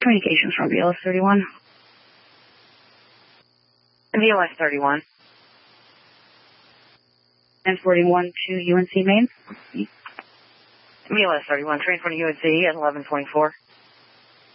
Communications from VLS 31. VLS 31. Transporting 1 to UNC Main. VLS 31, transporting UNC at 1124.